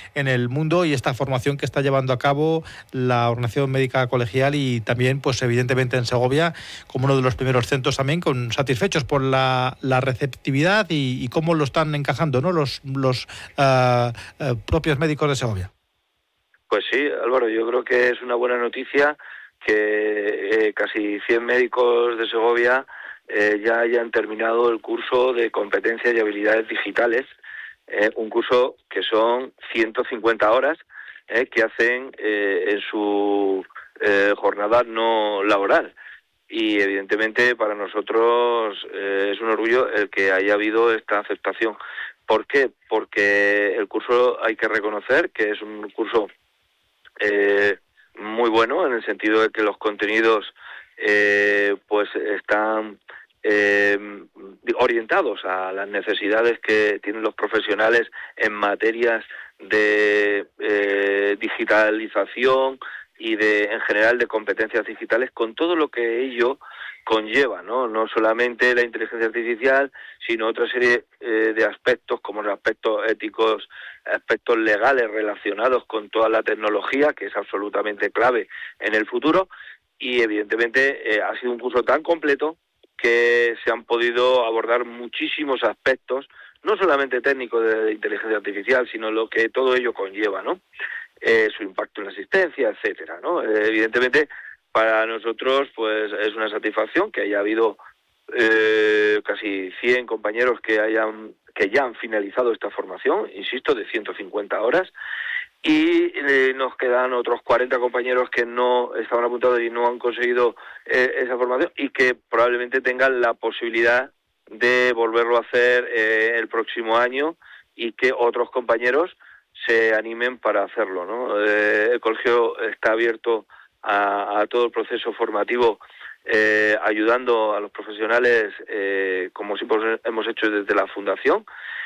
en el mundo, y esta formación que está llevando a cabo la Organización Médica Colegial, y también, pues evidentemente en Segovia, como uno de los primeros centros también, satisfechos por la receptividad y cómo lo están encajando, ¿no?, los propios médicos de Segovia. Pues sí, Álvaro, yo creo que es una buena noticia que casi 100 médicos de Segovia ya hayan terminado el curso de competencias y habilidades digitales, un curso que son 150 horas que hacen en su jornada no laboral. Y evidentemente para nosotros es un orgullo el que haya habido esta aceptación. ¿Por qué? Porque el curso, hay que reconocer que es un curso muy bueno, en el sentido de que los contenidos pues están orientados a las necesidades que tienen los profesionales en materias de digitalización y en general de competencias digitales, con todo lo que ello conlleva, no solamente la inteligencia artificial, sino otra serie de aspectos, como los aspectos éticos, aspectos legales relacionados con toda la tecnología, que es absolutamente clave en el futuro. Y evidentemente ha sido un curso tan completo que se han podido abordar muchísimos aspectos, no solamente técnicos de inteligencia artificial, sino lo que todo ello conlleva, ¿no? Su impacto en la asistencia, etcétera, ¿no? Evidentemente, para nosotros, pues es una satisfacción que haya habido casi 100 compañeros que ya han finalizado esta formación, insisto, de 150 horas, y nos quedan otros 40 compañeros que no estaban apuntados y no han conseguido esa formación, y que probablemente tengan la posibilidad de volverlo a hacer el próximo año, y que otros compañeros se animen para hacerlo, ¿no? El colegio está abierto a todo el proceso formativo, ayudando a los profesionales, como siempre hemos hecho desde la fundación,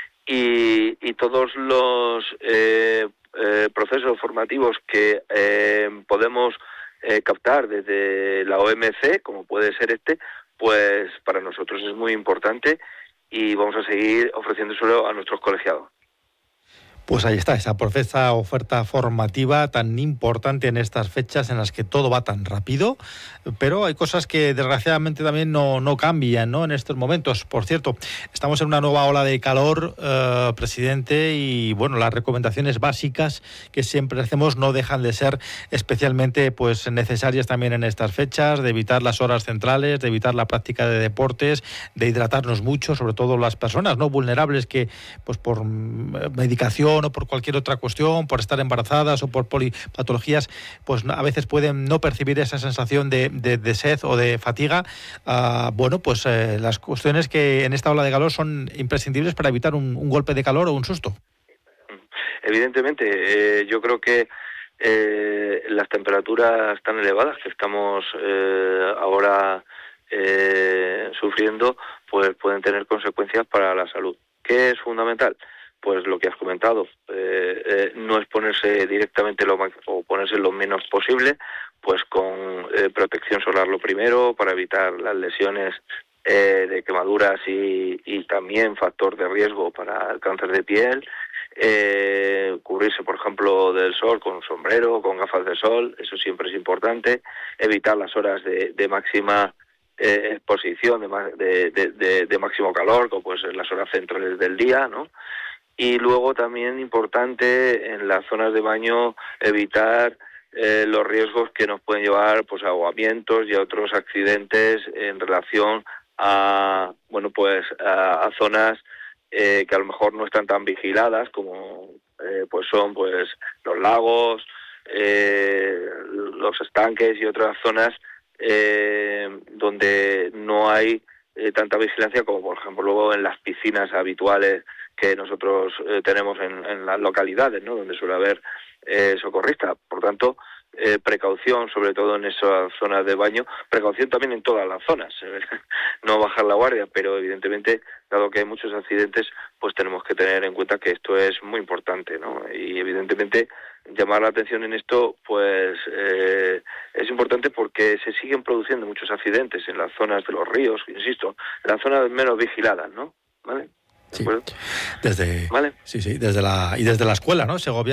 y todos los procesos formativos que podemos captar desde la OMC, como puede ser pues para nosotros es muy importante, y vamos a seguir ofreciéndoselo a nuestros colegiados. Pues ahí está, esa oferta formativa tan importante en estas fechas en las que todo va tan rápido, pero hay cosas que desgraciadamente también no cambian, ¿no?, en estos momentos. Por cierto, estamos en una nueva ola de calor, presidente, y bueno, las recomendaciones básicas que siempre hacemos no dejan de ser especialmente pues necesarias también en estas fechas, de evitar las horas centrales, de evitar la práctica de deportes, de hidratarnos mucho, sobre todo las personas no vulnerables que pues por medicación o por cualquier otra cuestión, por estar embarazadas o por polipatologías, pues a veces pueden no percibir esa sensación de sed o de fatiga. Bueno, pues las cuestiones que en esta ola de calor son imprescindibles para evitar un golpe de calor o un susto. Evidentemente, yo creo que las temperaturas tan elevadas que estamos ahora sufriendo, pues pueden tener consecuencias para la salud. ¿Qué es fundamental? Pues lo que has comentado, no exponerse directamente o ponerse lo menos posible, pues con protección solar lo primero, para evitar las lesiones de quemaduras y también factor de riesgo para el cáncer de piel. Cubrirse, por ejemplo, del sol con un sombrero, con gafas de sol, eso siempre es importante. Evitar las horas de máxima exposición, de máximo calor, como pues en las horas centrales del día, ¿no? Y luego también importante en las zonas de baño evitar los riesgos que nos pueden llevar pues a ahogamientos y a otros accidentes en relación a a zonas que a lo mejor no están tan vigiladas, como pues son pues los lagos, los estanques y otras zonas donde no hay tanta vigilancia, como por ejemplo luego en las piscinas habituales que nosotros tenemos en las localidades, ¿no?, donde suele haber socorristas. Por tanto, precaución sobre todo en esas zonas de baño, precaución también en todas las zonas, no bajar la guardia, pero evidentemente, dado que hay muchos accidentes, pues tenemos que tener en cuenta que esto es muy importante, ¿no? Y evidentemente llamar la atención en esto, pues es importante, porque se siguen produciendo muchos accidentes en las zonas de los ríos, insisto, en las zonas menos vigiladas, ¿no? ¿Vale? Sí, ¿Vale? desde la escuela, ¿no?, Segovia